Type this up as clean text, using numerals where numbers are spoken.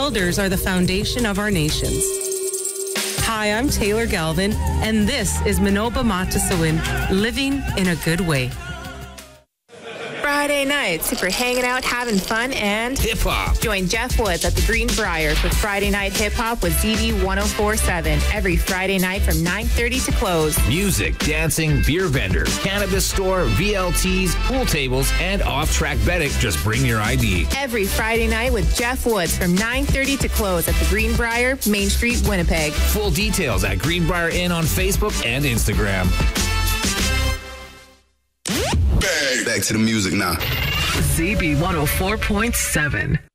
elders are the foundation of our nations. Hi, I'm Taylor Galvin, and this is Manoba Matasawin, living in a good way. Friday nights for hanging out, having fun, and hip-hop. Join Jeff Woods at the Greenbrier for Friday Night Hip-Hop with ZB 1047 every Friday night from 9:30 to close. Music, dancing, beer vendors, cannabis store, VLTs, pool tables, and off-track betting. Just bring your ID. Every Friday night with Jeff Woods from 9:30 to close at the Greenbrier, Main Street, Winnipeg. Full details at Greenbrier Inn on Facebook and Instagram. Back to the music now. ZB 104.7.